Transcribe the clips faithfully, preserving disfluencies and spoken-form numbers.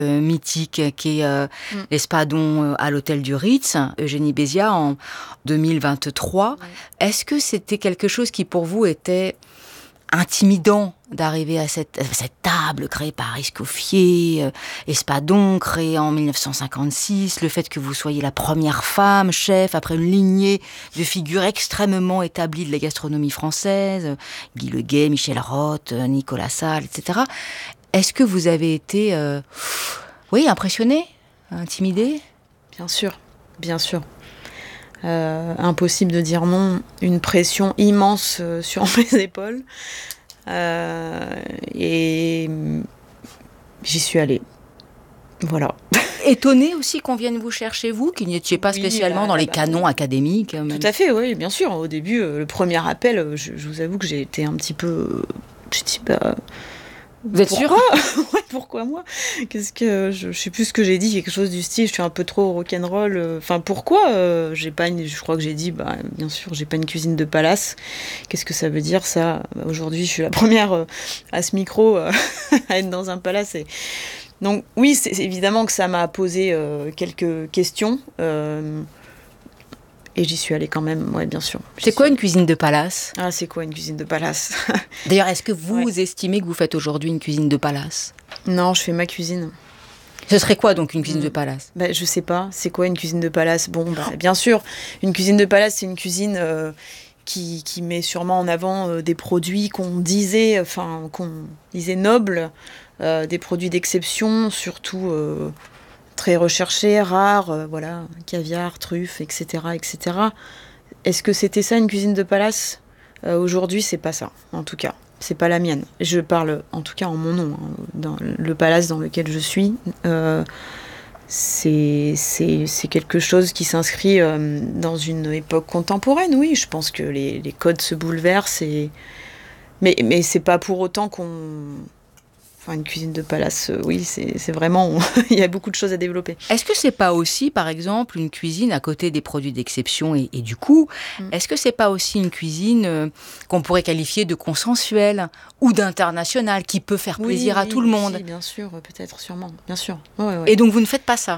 euh, mythique qui est euh, mm. l'Espadon euh, à l'hôtel du Ritz, Eugénie Béziat, en deux mille vingt-trois. Ouais. Est-ce que c'était quelque chose qui pour vous était intimidant d'arriver à cette, à cette table créée par Escoffier, euh, Espadon, créée en dix-neuf cent cinquante-six, le fait que vous soyez la première femme chef après une lignée de figures extrêmement établies de la gastronomie française, Guy Le Guay, Michel Roth, Nicolas Salles, et cetera. Est-ce que vous avez été, euh, oui, impressionné, intimidé ? Bien sûr, bien sûr. Euh, impossible de dire non, une pression immense euh, sur mes épaules. Euh, et j'y suis allée. Voilà. Étonné aussi qu'on vienne vous chercher, vous, qui n'étiez pas spécialement oui, bah, dans les bah, canons bah, académiques. Même. Tout à fait, oui, bien sûr. Au début, euh, le premier appel, je, je vous avoue que j'ai été un petit peu... Je dis, bah... Vous êtes pourquoi sûre ? Ouais, pourquoi moi ? Qu'est-ce que je, je sais plus ce que j'ai dit, quelque chose du style, je suis un peu trop rock'n'roll. Enfin, pourquoi euh, j'ai pas une, je crois que j'ai dit, bah, bien sûr, j'ai pas une cuisine de palace. Qu'est-ce que ça veut dire ça ? Aujourd'hui, je suis la première euh, à ce micro euh, à être dans un palace. Et... Donc oui, c'est, c'est évidemment que ça m'a posé euh, quelques questions. Euh, Et j'y suis allée quand même, ouais, bien sûr. J'y c'est quoi suis... une cuisine de palace ? Ah, c'est quoi une cuisine de palace ? D'ailleurs, est-ce que vous ouais. estimez que vous faites aujourd'hui une cuisine de palace ? Non, je fais ma cuisine. Ce serait quoi donc une cuisine mmh. de palace ? Bah, je sais pas. C'est quoi une cuisine de palace ? Bon, bah, bien sûr, une cuisine de palace, c'est une cuisine euh, qui, qui met sûrement en avant euh, des produits qu'on disait, enfin, qu'on disait nobles, euh, des produits d'exception, surtout... Euh, très recherché, rare, euh, voilà, caviar, truffes, et cetera, et cetera. Est-ce que c'était ça une cuisine de palace ? euh, Aujourd'hui, c'est pas ça, en tout cas. C'est pas la mienne. Je parle, en tout cas, en mon nom. Hein, dans le palace dans lequel je suis, euh, c'est, c'est, c'est quelque chose qui s'inscrit euh, dans une époque contemporaine. Oui, je pense que les, les codes se bouleversent. Et... Mais, mais c'est pas pour autant qu'on... Enfin, une cuisine de palace, euh, oui, c'est, c'est vraiment... Il y a beaucoup de choses à développer. Est-ce que c'est pas aussi, par exemple, une cuisine à côté des produits d'exception et, et du coup, mm. est-ce que c'est pas aussi une cuisine euh, qu'on pourrait qualifier de consensuelle ou d'internationale, qui peut faire plaisir oui, à tout le monde ? Oui, bien sûr, peut-être, sûrement, bien sûr. Ouais, ouais. Et donc, vous ne faites pas ça ?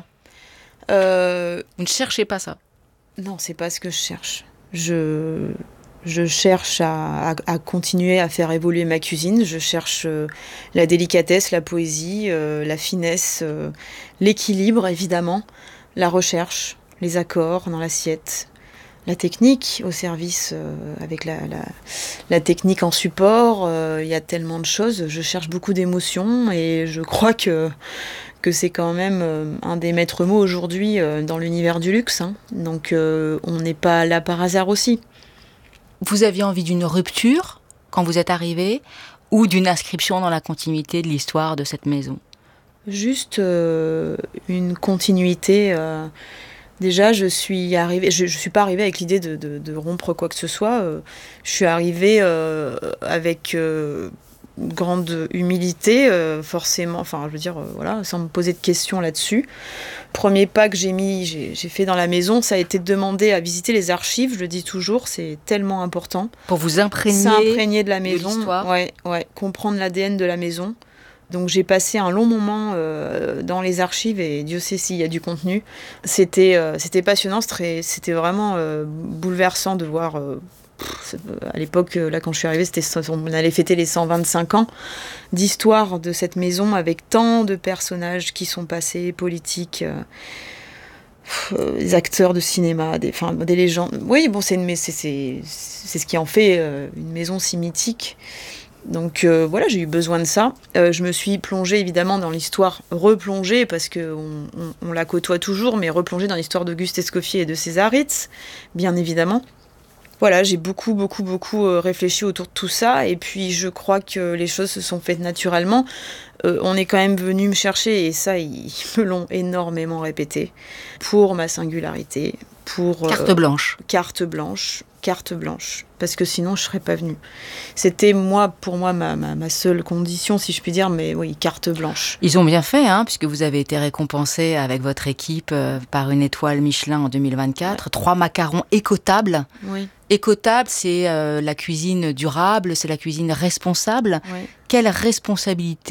euh... Vous ne cherchez pas ça ? Non, c'est pas ce que je cherche. Je... Je cherche à, à, à continuer à faire évoluer ma cuisine. Je cherche euh, la délicatesse, la poésie, euh, la finesse, euh, l'équilibre, évidemment, la recherche, les accords dans l'assiette, la technique au service, euh, avec la, la, la technique en support. Euh, il y a tellement de choses. Je cherche beaucoup d'émotions et je crois que, que c'est quand même euh, un des maîtres mots aujourd'hui euh, dans l'univers du luxe. Hein. Donc euh, on n'est pas là par hasard aussi. Vous aviez envie d'une rupture quand vous êtes arrivé ou d'une inscription dans la continuité de l'histoire de cette maison ? Juste euh, une continuité. Euh, déjà, je suis arrivée. Je, je suis pas arrivée avec l'idée de, de, de rompre quoi que ce soit. Euh, je suis arrivée euh, avec euh, grande humilité, euh, forcément. Enfin, je veux dire, euh, voilà, sans me poser de questions là-dessus. Premier pas que j'ai mis, j'ai, j'ai fait dans la maison, ça a été de demander à visiter les archives. Je le dis toujours, c'est tellement important. Pour vous imprégner, s'imprégner de la maison, de l'histoire. Ouais, ouais, comprendre l'A D N de la maison. Donc j'ai passé un long moment euh, dans les archives et Dieu sait s'il y a du contenu. C'était, euh, c'était passionnant, c'était, c'était vraiment euh, bouleversant de voir... Euh, pff, à l'époque, là, quand je suis arrivée, c'était, on allait fêter les cent vingt-cinq ans d'histoire de cette maison avec tant de personnages qui sont passés, politiques... Euh, des acteurs de cinéma, des, enfin, des légendes. Oui, bon, c'est, une, c'est, c'est, c'est ce qui en fait euh, une maison si mythique. Donc euh, voilà, j'ai eu besoin de ça. Euh, je me suis plongée évidemment dans l'histoire, replongée, parce qu'on on, on la côtoie toujours, mais replongée dans l'histoire d'Auguste Escoffier et de César Ritz, bien évidemment. Voilà, j'ai beaucoup, beaucoup, beaucoup euh, réfléchi autour de tout ça, et puis je crois que les choses se sont faites naturellement. Euh, on est quand même venu me chercher, et ça, ils me l'ont énormément répété, pour ma singularité, pour... Euh, carte blanche. Carte blanche, carte blanche, parce que sinon je serais pas venue. C'était moi, pour moi, ma, ma, ma seule condition, si je puis dire, mais oui, carte blanche. Ils ont bien fait, hein, puisque vous avez été récompensé avec votre équipe euh, par une étoile Michelin en deux mille vingt-quatre, ouais. Trois macarons écotables. Oui. Écotable, c'est euh, la cuisine durable, c'est la cuisine responsable. Oui. Quelle responsabilité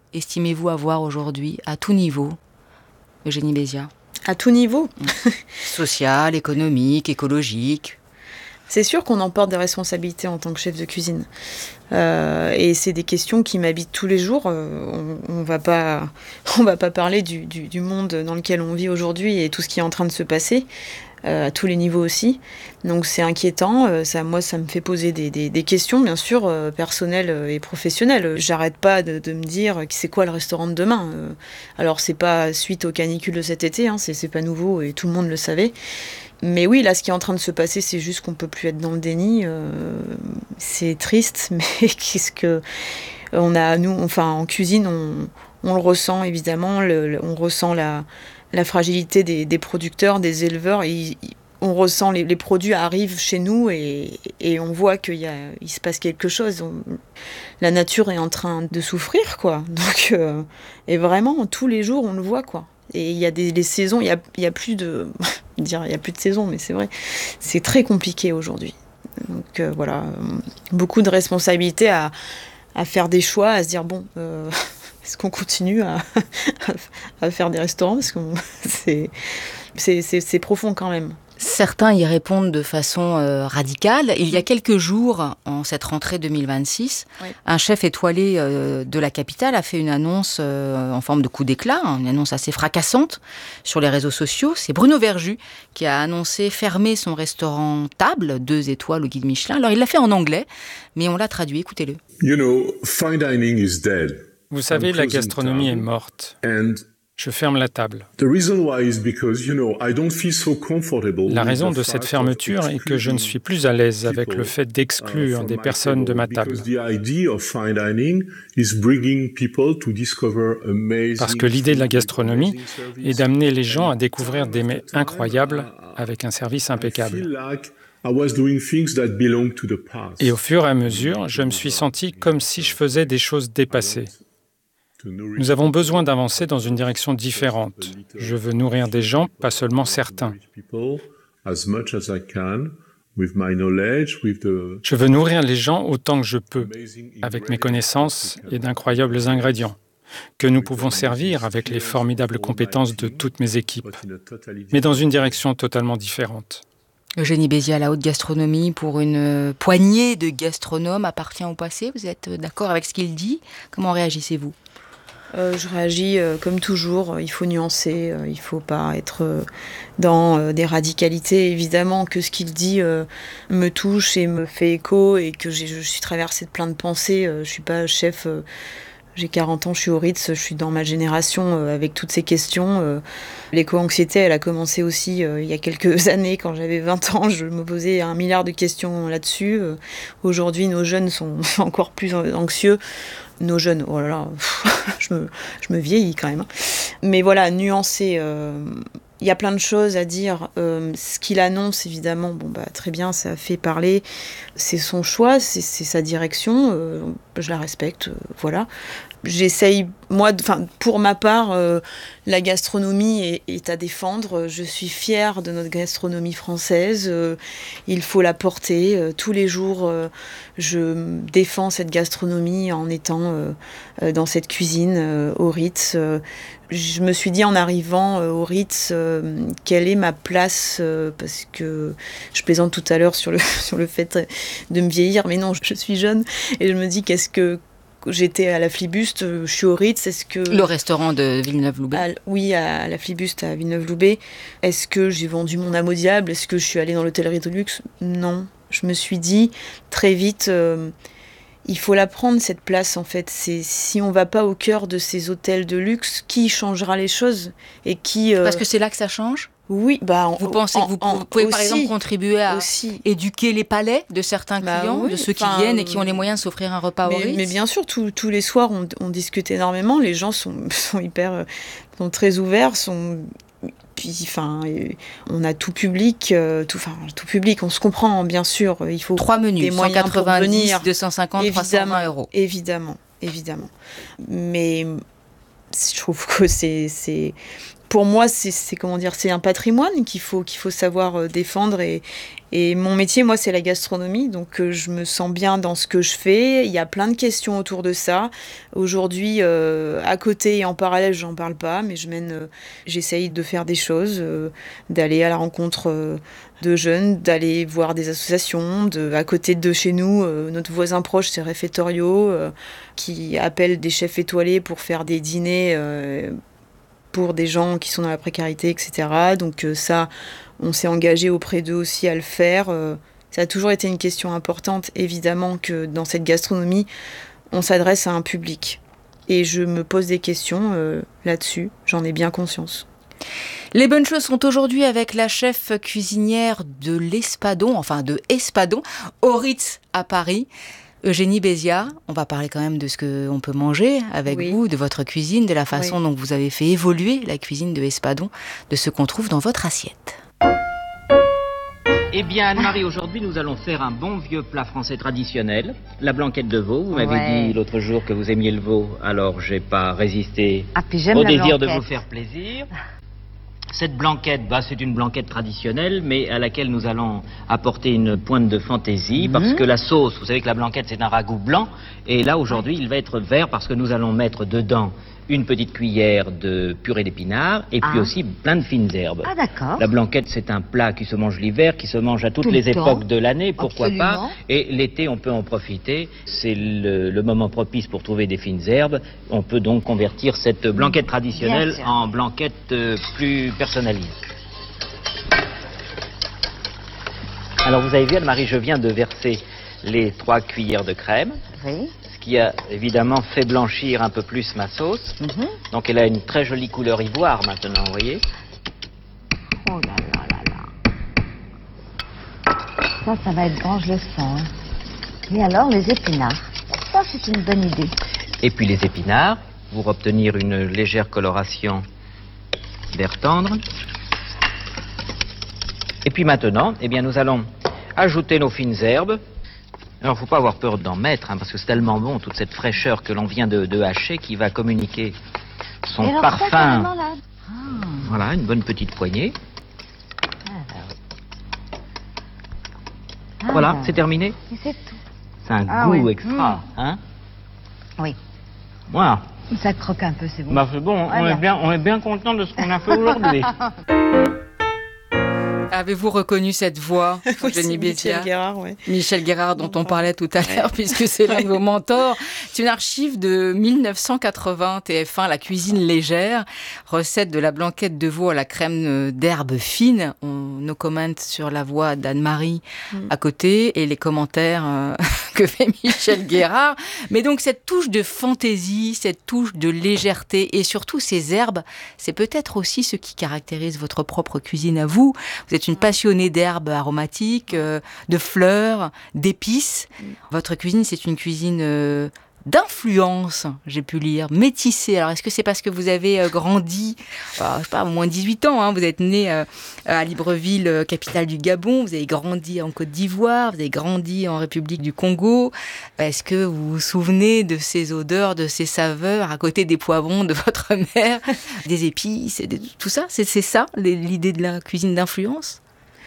estimez-vous avoir aujourd'hui, à tout niveau, Eugénie Béziat? À tout niveau. Social, économique, écologique. C'est sûr qu'on emporte des responsabilités en tant que chef de cuisine. Euh, et c'est des questions qui m'habitent tous les jours. Euh, on ne va pas, on va pas parler du, du, du monde dans lequel on vit aujourd'hui et tout ce qui est en train de se passer, euh, à tous les niveaux aussi. Donc c'est inquiétant. Euh, ça, moi, ça me fait poser des, des, des questions, bien sûr, euh, personnelles et professionnelles. J'arrête pas de, de me dire c'est quoi le restaurant de demain. Euh, alors c'est pas suite aux canicules de cet été, hein, c'est, c'est pas nouveau et tout le monde le savait. Mais oui, là, ce qui est en train de se passer, c'est juste qu'on peut plus être dans le déni. Euh, c'est triste, mais qu'est-ce que on a, nous, enfin, en cuisine, on, on le ressent évidemment. Le, le, on ressent la, la fragilité des, des producteurs, des éleveurs. Et, on ressent les, les produits arrivent chez nous et, et on voit qu'il y a, il se passe quelque chose. On, la nature est en train de souffrir, quoi. Donc, euh, et vraiment, tous les jours, on le voit, quoi. Et il y a des les saisons, il y a, il y a plus de dire il y a plus de saison, mais c'est vrai, c'est très compliqué aujourd'hui. Donc euh, voilà, beaucoup de responsabilités à, à faire des choix, à se dire bon, euh, est-ce qu'on continue à, à faire des restaurants parce que c'est, c'est, c'est, c'est profond quand même. Certains y répondent de façon euh, radicale. Il y a quelques jours, en cette rentrée deux mille vingt-six, oui. un chef étoilé euh, de la capitale a fait une annonce euh, en forme de coup d'éclat, une annonce assez fracassante sur les réseaux sociaux. C'est Bruno Verjus qui a annoncé fermer son restaurant Table, deux étoiles au guide Michelin. Alors il l'a fait en anglais, mais on l'a traduit. Écoutez-le. You know, fine dining is dead. Vous savez, la gastronomie est morte. And je ferme la table. La raison de cette fermeture est que je ne suis plus à l'aise avec le fait d'exclure des personnes de ma table. Parce que l'idée de la gastronomie est d'amener les gens à découvrir des mets incroyables avec un service impeccable. Et au fur et à mesure, je me suis senti comme si je faisais des choses dépassées. Nous avons besoin d'avancer dans une direction différente. Je veux nourrir des gens, pas seulement certains. Je veux nourrir les gens autant que je peux, avec mes connaissances et d'incroyables ingrédients, que nous pouvons servir avec les formidables compétences de toutes mes équipes, mais dans une direction totalement différente. Eugénie Béziat, la haute gastronomie pour une poignée de gastronomes appartient au passé. Vous êtes d'accord avec ce qu'il dit? Comment réagissez-vous? Euh, je réagis euh, comme toujours, il faut nuancer, euh, il ne faut pas être euh, dans euh, des radicalités. Évidemment que ce qu'il dit euh, me touche et me fait écho et que j'ai, je suis traversée de plein de pensées. Euh, je ne suis pas chef, euh, j'ai quarante ans, je suis au Ritz, je suis dans ma génération euh, avec toutes ces questions. Euh, l'éco-anxiété, elle a commencé aussi euh, il y a quelques années, quand j'avais vingt ans, je me posais un milliard de questions là-dessus. Euh, aujourd'hui, nos jeunes sont encore plus anxieux. Nos jeunes, oh là là, je me, je me vieillis quand même. Mais voilà, nuancer, euh, il y a plein de choses à dire. Euh, ce qu'il annonce, évidemment, bon bah très bien, ça fait parler. C'est son choix, c'est, c'est sa direction. Euh, je la respecte, euh, voilà. J'essaye, moi, enfin, pour ma part, euh, la gastronomie est, est à défendre. Je suis fière de notre gastronomie française. Euh, il faut la porter. Euh, tous les jours, euh, je défends cette gastronomie en étant euh, euh, dans cette cuisine euh, au Ritz. Euh, je me suis dit en arrivant euh, au Ritz, euh, quelle est ma place euh, parce que je plaisante tout à l'heure sur le, sur le fait de me vieillir, mais non, je suis jeune. Et je me dis, qu'est-ce que j'étais à la Flibuste, je suis au Ritz, est-ce que... Le restaurant de Villeneuve-Loubet. À, oui, à la Flibuste à Villeneuve-Loubet. Est-ce que j'ai vendu mon âme au diable? Est-ce que je suis allée dans l'hôtellerie de luxe? Non. Je me suis dit très vite, euh, il faut la prendre cette place en fait. C'est, si on va pas au cœur de ces hôtels de luxe, qui changera les choses et qui euh... Parce que c'est là que ça change? Oui, bah en, vous pensez en, que vous en, pouvez aussi, par exemple contribuer à aussi. éduquer les palais de certains clients, bah oui, de ceux qui viennent et qui ont les moyens de s'offrir un repas mais, au Ritz? Mais bien sûr, tout, tous les soirs on, on discute énormément. Les gens sont, sont hyper, sont très ouverts, sont puis enfin on a tout public, euh, tout, enfin tout public, on se comprend bien sûr. Il faut trois menus, des moyens cent quatre-vingt-dix, pour venir, deux cent cinquante, trois cent vingt euros. Évidemment, évidemment. Mais je trouve que c'est, c'est pour moi, c'est, c'est comment dire, c'est un patrimoine qu'il faut qu'il faut savoir euh, défendre et et mon métier, moi, c'est la gastronomie, donc euh, je me sens bien dans ce que je fais. Il y a plein de questions autour de ça. Aujourd'hui, euh, à côté et en parallèle, j'en parle pas, mais je mène, euh, j'essaye de faire des choses, euh, d'aller à la rencontre euh, de jeunes, d'aller voir des associations. De, à côté de chez nous, euh, notre voisin proche, c'est Réfectorio, euh, qui appelle des chefs étoilés pour faire des dîners euh, pour des gens qui sont dans la précarité, et cetera. Donc euh, ça, on s'est engagé auprès d'eux aussi à le faire. Euh, ça a toujours été une question importante, évidemment, que dans cette gastronomie, on s'adresse à un public. Et je me pose des questions euh, là-dessus, j'en ai bien conscience. Les bonnes choses sont aujourd'hui avec la chef cuisinière de l'Espadon, enfin de Espadon, au Ritz à Paris. Eugénie Béziat, on va parler quand même de ce qu'on peut manger avec oui. vous, de votre cuisine, de la façon oui. dont vous avez fait évoluer la cuisine de Espadon, de ce qu'on trouve dans votre assiette. Eh bien, Anne-Marie, aujourd'hui, nous allons faire un bon vieux plat français traditionnel, la blanquette de veau. Vous m'avez ouais. dit l'autre jour que vous aimiez le veau, alors j'ai pas résisté ah, au désir blanquette. de vous faire plaisir. Cette blanquette, bah, c'est une blanquette traditionnelle, mais à laquelle nous allons apporter une pointe de fantaisie, mmh. parce que la sauce, vous savez que la blanquette, c'est un ragoût blanc, et là, aujourd'hui, il va être vert parce que nous allons mettre dedans une petite cuillère de purée d'épinards, et puis ah. aussi plein de fines herbes. Ah, d'accord. La blanquette, c'est un plat qui se mange l'hiver, qui se mange à toutes Tout les époques de l'année, pourquoi Absolument. pas. Et l'été, on peut en profiter. C'est le, le moment propice pour trouver des fines herbes. On peut donc convertir cette blanquette traditionnelle en blanquette euh, plus personnalisée. Alors, vous avez vu, Anne-Marie, je viens de verser les trois cuillères de crème. Oui. Qui a évidemment fait blanchir un peu plus ma sauce. Mm-hmm. Donc elle a une très jolie couleur ivoire maintenant, vous voyez. Oh là là là là. Ça, ça va être bon, je le sens. Hein. Et alors, les épinards. Ça, c'est une bonne idée. Et puis les épinards, pour obtenir une légère coloration vert tendre. Et puis maintenant, eh bien, nous allons ajouter nos fines herbes. Alors, il ne faut pas avoir peur d'en mettre, hein, parce que c'est tellement bon, toute cette fraîcheur que l'on vient de, de hacher, qui va communiquer son alors, parfum. Ça, là. Ah. Voilà, une bonne petite poignée. Ah, ah, voilà, bah, c'est terminé. Et c'est tout. C'est un ah, goût oui. extra, mmh. hein. Oui. Voilà. Ça croque un peu, c'est bon. Bah, c'est bon, on, voilà. est bien, on est bien content de ce qu'on a fait aujourd'hui. Avez-vous reconnu cette voix, oui, Eugénie Béziat ? Michel Guérard, oui. Michel Guérard, dont on parlait tout à l'heure, puisque c'est l'un de vos mentors. C'est une archive de mille neuf cent quatre-vingts, T F un, La cuisine légère, recette de la blanquette de veau à la crème d'herbe fine. On no comment sur la voix d'Anne-Marie mm. à côté et les commentaires euh, que fait Michel Guérard. Mais donc cette touche de fantaisie, cette touche de légèreté et surtout ces herbes, c'est peut-être aussi ce qui caractérise votre propre cuisine à vous. Vous êtes une passionnée d'herbes aromatiques, euh, de fleurs, d'épices. Votre cuisine, c'est une cuisine euh, d'influence, j'ai pu lire, métissée. Alors, est-ce que c'est parce que vous avez euh, grandi, euh, je sais pas, au moins dix-huit ans, hein, vous êtes né euh, à Libreville, euh, capitale du Gabon, vous avez grandi en Côte d'Ivoire, vous avez grandi en République du Congo. Est-ce que vous vous souvenez de ces odeurs, de ces saveurs, à côté des poivrons de votre mère, des épices, des, tout ça? C'est, c'est ça, l'idée de la cuisine d'influence?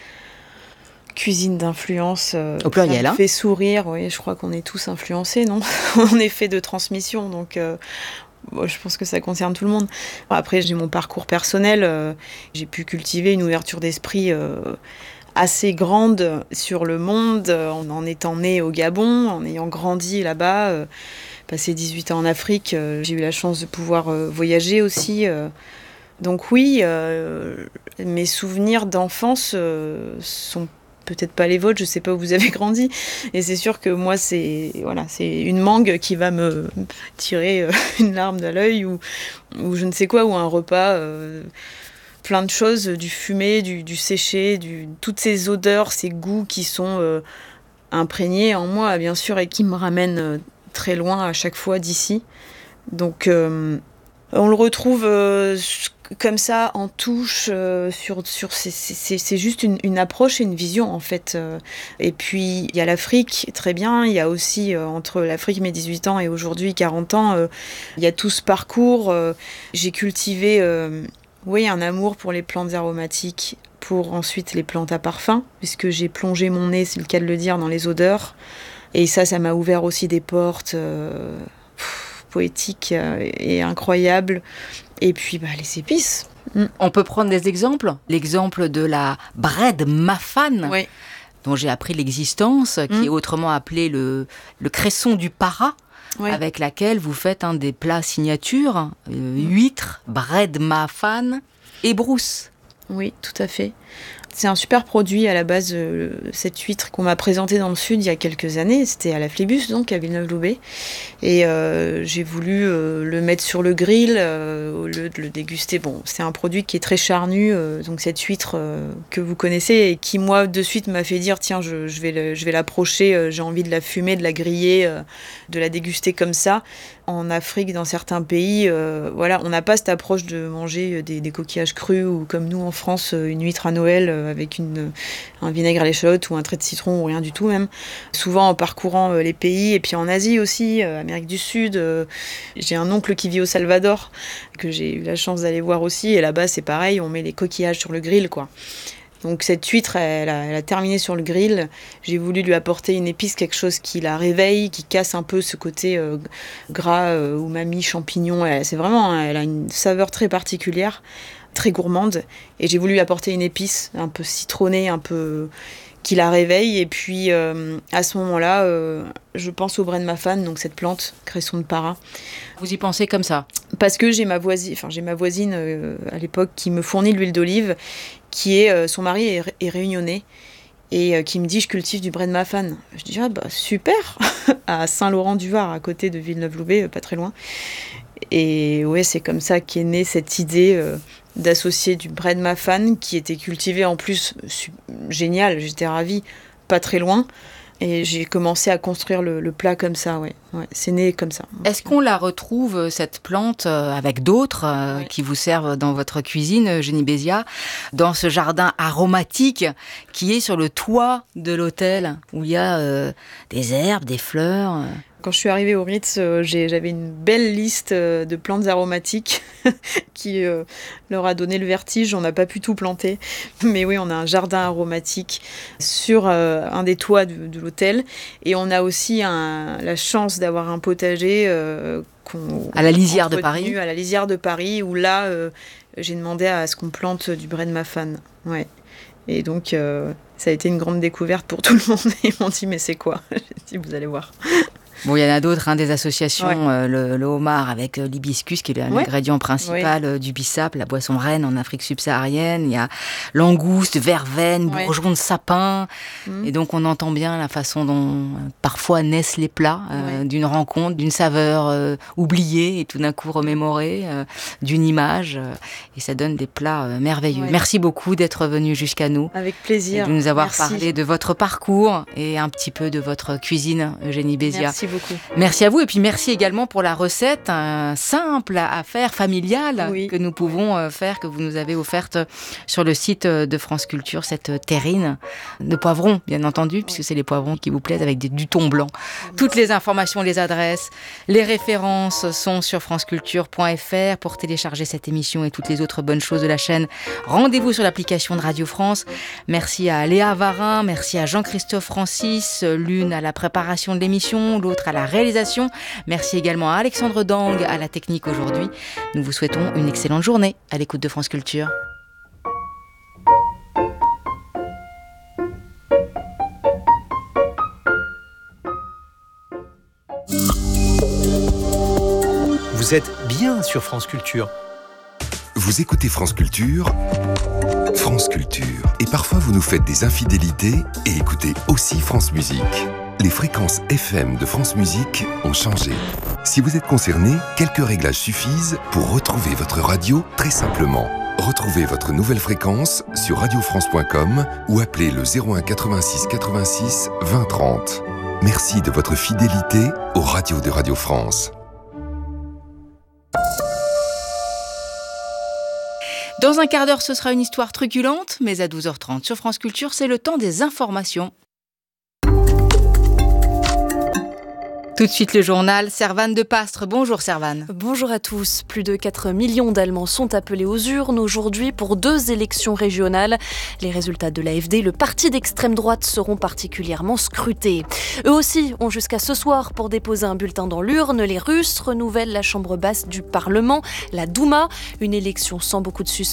Cuisine d'influence, euh, au pluriel, ça me hein. fait sourire. Oui, je crois qu'on est tous influencés, non? On est fait de transmission, donc euh, bon, je pense que ça concerne tout le monde. Après, j'ai mon parcours personnel. Euh, j'ai pu cultiver une ouverture d'esprit euh, assez grande sur le monde, euh, en étant née au Gabon, en ayant grandi là-bas, euh, passé dix-huit ans en Afrique. Euh, j'ai eu la chance de pouvoir euh, voyager aussi. Euh, donc oui, euh, mes souvenirs d'enfance euh, sont peut-être pas les vôtres, je sais pas où vous avez grandi, et c'est sûr que moi c'est voilà, c'est une mangue qui va me tirer euh, une larme de l'œil ou ou je ne sais quoi, ou un repas euh, plein de choses, du fumé, du, du séché, du toutes ces odeurs, ces goûts qui sont euh, imprégnés en moi bien sûr et qui me ramènent euh, très loin à chaque fois d'ici. Donc euh, on le retrouve euh, comme ça en touche euh, sur sur c'est c'est c'est juste une une approche et une vision en fait. Euh, et puis il y a l'Afrique, très bien, il y a aussi euh, entre l'Afrique mes dix-huit ans et aujourd'hui quarante ans, euh, il y a tout ce parcours, euh, j'ai cultivé euh, Oui, un amour pour les plantes aromatiques, pour ensuite les plantes à parfum, puisque j'ai plongé mon nez, c'est le cas de le dire, dans les odeurs. Et ça, ça m'a ouvert aussi des portes euh, pff, poétiques euh, et incroyables. Et puis, bah, les épices. Mm. On peut prendre des exemples. L'exemple de la bread mafane, Oui. dont j'ai appris l'existence, qui Mm. est autrement appelé le, le cresson du Para, Oui. avec laquelle vous faites un des plats signatures, euh, huîtres, bread mafane et brousse. Oui, tout à fait. C'est un super produit à la base, euh, cette huître qu'on m'a présentée dans le sud il y a quelques années. C'était à la Flébus, donc à Villeneuve-Loubet. Et euh, j'ai voulu euh, le mettre sur le grill euh, au lieu de le déguster. Bon, c'est un produit qui est très charnu, euh, donc cette huître euh, que vous connaissez et qui, moi, de suite m'a fait dire tiens, je, je vais, le, je vais l'approcher, euh, j'ai envie de la fumer, de la griller, euh, de la déguster comme ça. En Afrique, dans certains pays, euh, voilà, on n'a pas cette approche de manger des, des coquillages crus ou comme nous en France, une huître à Noël euh, avec une, un vinaigre à l'échalote ou un trait de citron ou rien du tout même. Souvent en parcourant euh, les pays et puis en Asie aussi, euh, Amérique du Sud. Euh, j'ai un oncle qui vit au Salvador que j'ai eu la chance d'aller voir aussi et là-bas c'est pareil, on met les coquillages sur le grill quoi. Donc cette huître, elle a, elle a terminé sur le grill. J'ai voulu lui apporter une épice, quelque chose qui la réveille, qui casse un peu ce côté euh, gras, euh, umami, champignon. Elle, c'est vraiment, elle a une saveur très particulière, très gourmande. Et j'ai voulu lui apporter une épice un peu citronnée, un peu qui la réveille. Et puis euh, à ce moment-là, euh, je pense au bread mafane, donc cette plante, cresson de Para. Vous y pensez comme ça? Parce que j'ai ma voisine, enfin j'ai ma voisine euh, à l'époque qui me fournit de l'huile d'olive, qui est euh, son mari est, est réunionnais et euh, qui me dit je cultive du bread mafane. Je dis ah bah super à Saint-Laurent-du-Var à côté de Villeneuve-Loubet, euh, pas très loin. Et ouais c'est comme ça qu'est née cette idée euh, d'associer du bread mafane qui était cultivé en plus su- génial, j'étais ravie, pas très loin. Et j'ai commencé à construire le, le plat comme ça, ouais. ouais. C'est né comme ça. Est-ce qu'on la retrouve, cette plante, avec d'autres euh, Ouais. qui vous servent dans votre cuisine, Eugénie Béziat, dans ce jardin aromatique qui est sur le toit de l'hôtel, où il y a euh, des herbes, des fleurs euh. Quand je suis arrivée au Ritz, euh, j'ai, j'avais une belle liste euh, de plantes aromatiques qui euh, leur a donné le vertige. On n'a pas pu tout planter. Mais oui, on a un jardin aromatique sur euh, un des toits de, de l'hôtel. Et on a aussi un, la chance d'avoir un potager euh, qu'on, À la lisière de entretenu Paris. À la lisière de Paris, où là, euh, j'ai demandé à ce qu'on plante du bread mafane. Ouais. Et donc, euh, ça a été une grande découverte pour tout le monde. Ils m'ont dit, mais c'est quoi? J'ai dit, vous allez voir. Bon, il y en a d'autres, hein, des associations, Ouais. euh, le, le homard avec euh, l'hibiscus, qui est Ouais. l'ingrédient principal euh, du bissap, la boisson reine en Afrique subsaharienne. Il y a langouste, verveine, Ouais. bourgeon de sapin. Mm. Et donc, on entend bien la façon dont euh, parfois naissent les plats, euh, Ouais. d'une rencontre, d'une saveur euh, oubliée et tout d'un coup remémorée, euh, d'une image. euh, et ça donne des plats euh, merveilleux. Ouais. Merci beaucoup d'être venu jusqu'à nous. Avec Et plaisir. de nous avoir Merci. parlé de votre parcours et un petit peu de votre cuisine, Eugénie Béziat. Merci beaucoup. Merci à vous et puis merci également pour la recette euh, simple à faire, familiale, Oui. que nous pouvons euh, faire, que vous nous avez offerte sur le site euh, de France Culture, cette euh, terrine de poivrons, bien entendu, puisque c'est les poivrons qui vous plaisent avec des- du thon blanc. Toutes les informations, les adresses, les références sont sur franceculture point f r. Pour télécharger cette émission et toutes les autres bonnes choses de la chaîne, rendez-vous sur l'application de Radio France. Merci à Léa Varin, merci à Jean-Christophe Francis, l'une à la préparation de l'émission, l'autre à la réalisation. Merci également à Alexandre Dang à la technique aujourd'hui. Nous vous souhaitons une excellente journée à l'écoute de France Culture. Vous êtes bien sur France Culture. Vous écoutez France Culture, France Culture. Et parfois vous nous faites des infidélités et écoutez aussi France Musique. Les fréquences F M de France Musique ont changé. Si vous êtes concerné, quelques réglages suffisent pour retrouver votre radio très simplement. Retrouvez votre nouvelle fréquence sur radio france point com ou appelez le zéro un quatre-vingt-six quatre-vingt-six vingt trente. Merci de votre fidélité aux radios de Radio France. Dans un quart d'heure, ce sera une histoire truculente, mais à douze heures trente sur France Culture, c'est le temps des informations. Tout de suite le journal, Servane de Pastre. Bonjour Servane. Bonjour à tous. Plus de quatre millions d'Allemands sont appelés aux urnes aujourd'hui pour deux élections régionales. Les résultats de l'A F D, le parti d'extrême droite, seront particulièrement scrutés. Eux aussi ont jusqu'à ce soir pour déposer un bulletin dans l'urne. Les Russes renouvellent la chambre basse du Parlement, la Douma, une élection sans beaucoup de suspense